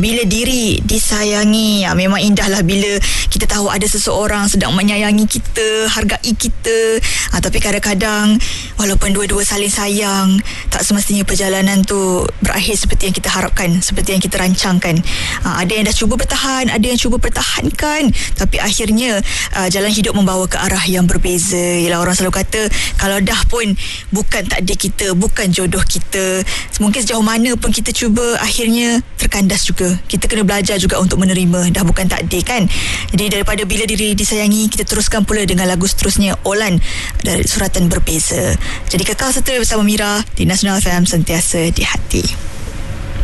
Bila diri disayangi, memang indahlah bila kita tahu ada seseorang sedang menyayangi kita, hargai kita. Tapi kadang-kadang walaupun dua-dua saling sayang, tak semestinya perjalanan tu berakhir seperti yang kita harapkan, seperti yang kita rancangkan. Ada yang dah cuba bertahan, ada yang cuba pertahankan, tapi akhirnya jalan hidup membawa ke arah yang berbeza. Yalah, orang selalu kata kalau dah pun bukan takdir kita, bukan jodoh kita, mungkin sejauh mana pun kita cuba, akhirnya terkandas juga. Kita kena belajar juga untuk menerima, dah bukan takdir kan. Jadi daripada Bila Diri Disayangi, kita teruskan pula dengan lagu seterusnya, Olan dari Suratan Berbeza. Jadi kekal setia bersama Mira di Nasional FM, sentiasa di hati.